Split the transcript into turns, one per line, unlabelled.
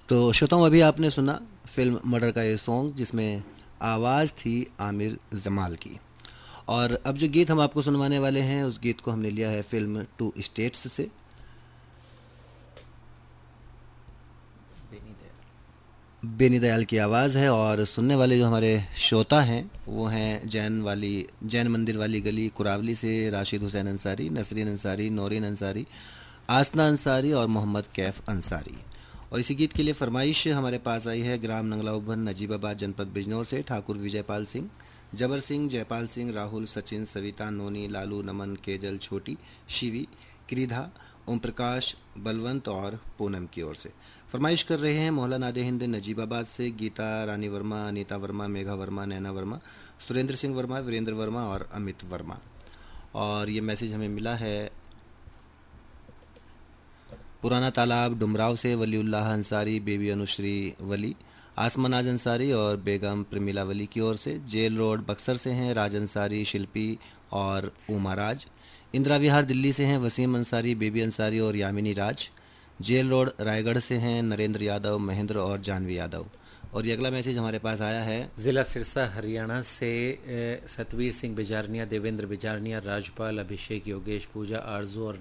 तो श्रोताओं, अभी आपने सुना फिल्म मर्डर का ये सॉन्ग जिसमें आवाज़ थी आमिर जमाल की। और अब जो गीत हम आपको सुनवाने वाले हैं उस गीत को हमने लिया है फिल्म टू स्टेट्स से।
बेनी दयाल।
बेनी दयाल की आवाज़ है और सुनने वाले जो हमारे श्रोता हैं वो हैं जैन मंदिर वाली गली कुरावली से राशिद हुसैन अंसारी, नसरीन अंसारी, नौरीन अंसारी, आसना अंसारी और मोहम्मद कैफ अंसारी। और इसी गीत के लिए फरमाइश हमारे पास आई है ग्राम नंगला उबन नजीबाबाद जनपद बिजनौर से ठाकुर विजयपाल सिंह, जबर सिंह, जयपाल सिंह, राहुल, सचिन, सविता, नोनी, लालू, नमन, केजल, छोटी, शिवी, क्रीधा, ओम प्रकाश, बलवंत और पूनम की ओर से। फरमाइश कर रहे हैं मोहल्ला नादे हिंद नजीबाबाद से गीता रानी वर्मा, अनीता वर्मा, मेघा वर्मा, नैना वर्मा, सुरेंद्र सिंह वर्मा, वीरेंद्र वर्मा और अमित वर्मा। और ये मैसेज हमें मिला है पुराना तालाब डुमराव से वलीउल्लाह अंसारी, बेबी अनुश्री वली, आसमानाज अंसारी और बेगम प्रमीला वली की ओर से। जेल रोड बक्सर से हैं राज अंसारी, शिल्पी और उमा राज। इंदिरा विहार दिल्ली से हैं वसीम अंसारी, बेबी अंसारी और यामिनी राज। जेल रोड रायगढ़ से हैं नरेंद्र यादव, महेंद्र और जानवी यादव। और ये अगला मैसेज हमारे पास आया है
जिला सिरसा हरियाणा से सतवीर सिंह बिजारनिया, देवेंद्र बिजारनिया, राजपाल, अभिषेक, योगेश, पूजा, आरजू और